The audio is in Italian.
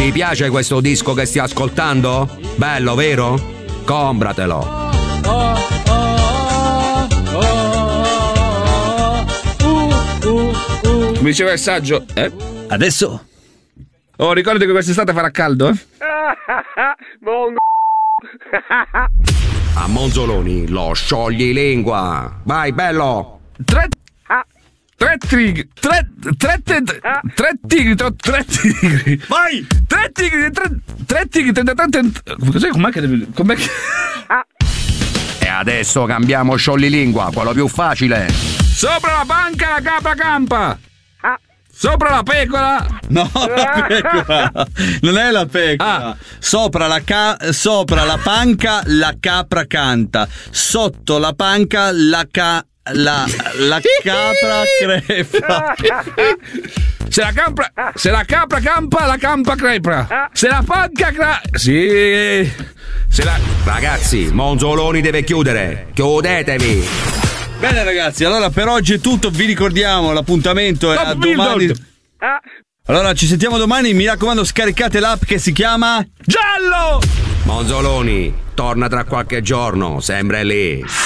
Ti piace questo disco che stai ascoltando? Bello, vero? Compratelo. Mi diceva il saggio, Adesso? Oh, ricordati che quest'estate farà caldo, A Monzoloni lo sciogli lingua. Vai, bello. Tre tigri. Vai! Tre tigri. Cos'è? Com'è che... E adesso cambiamo sciogli-lingua, quello più facile. Sopra la panca la capra campa. Sopra la pecora. No, la pecora. Non è la pecora. Sopra la panca la capra canta. Sotto la panca la capra crepa. Se la capra campa, la campa crepa. Se la panca sì. Ragazzi, Monzoloni deve chiudere. Chiudetevi. Bene ragazzi, allora per oggi è tutto, vi ricordiamo l'appuntamento è a domani. Allora ci sentiamo domani, mi raccomando scaricate l'app che si chiama Giallo! Monzoloni torna tra qualche giorno, sempre lì.